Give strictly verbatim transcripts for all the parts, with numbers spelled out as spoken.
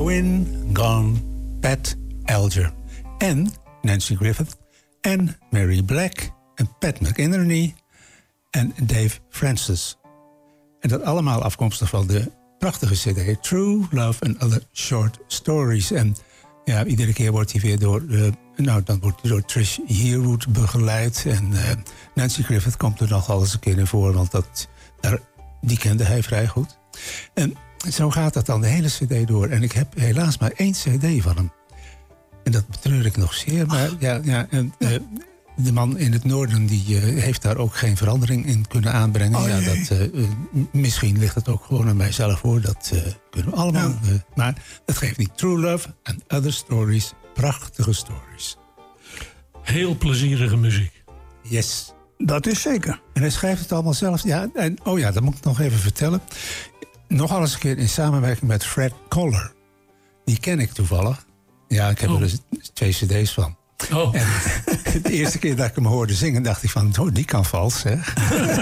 Wynne, Gone, Pat Alger en Nancy Griffith en Mary Black en Pat McInerney en Dave Francis. En dat allemaal afkomstig van de prachtige cd True Love and Other Short Stories. En ja, iedere keer wordt hij weer door, uh, nou, dan wordt hij door Trish Yearwood begeleid. En uh, Nancy Griffith komt er nog al eens een keer in voor, want dat, daar, die kende hij vrij goed. En zo gaat dat dan de hele cd door. En ik heb helaas maar één cd van hem. En dat betreur ik nog zeer. Maar ja, ja, en, uh, de man in het noorden die uh, heeft daar ook geen verandering in kunnen aanbrengen. Oh, ja, dat, uh, uh, misschien ligt het ook gewoon aan mijzelf hoor. Dat uh, kunnen we allemaal. Ja. Uh, maar dat geeft niet. True Love and Other Stories. Prachtige stories. Heel plezierige muziek. Yes. Dat is zeker. En hij schrijft het allemaal zelf. Ja, en, oh ja, dat moet ik nog even vertellen. Nogal eens een keer in samenwerking met Fred Koller. Die ken ik toevallig. Ja, ik heb oh. er dus twee cd's van. Oh. En de eerste keer dat ik hem hoorde zingen, dacht ik van, oh, die kan vals, zeg.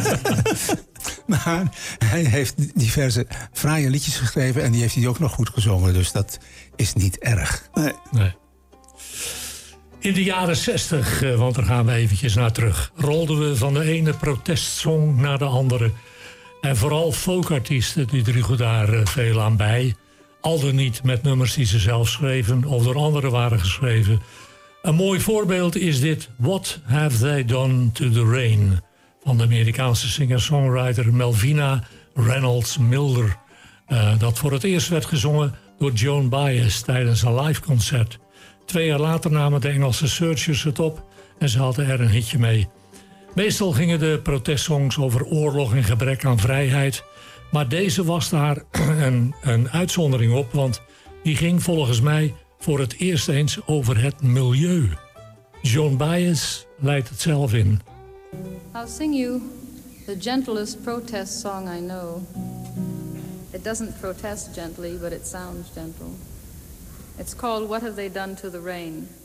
Maar hij heeft diverse fraaie liedjes geschreven en die heeft hij ook nog goed gezongen. Dus dat is niet erg. Nee. nee. In de jaren zestig, want daar gaan we eventjes naar terug, rolden we van de ene protestsong naar de andere. En vooral folkartiesten, die droegen daar veel aan bij. Al dan niet met nummers die ze zelf schreven of door anderen waren geschreven. Een mooi voorbeeld is dit What Have They Done to the Rain van de Amerikaanse singer-songwriter Melvina Reynolds Milder. Uh, dat voor het eerst werd gezongen door Joan Baez tijdens een liveconcert. Twee jaar later namen de Engelse Searchers het op en ze hadden er een hitje mee. Meestal gingen de protestsongs over oorlog en gebrek aan vrijheid. Maar deze was daar een, een uitzondering op, want die ging volgens mij voor het eerst eens over het milieu. Joan Baez leidt het zelf in. I'll sing you the gentlest protest song I know. It doesn't protest gently, but it sounds gentle. It's called What Have They Done to the Rain?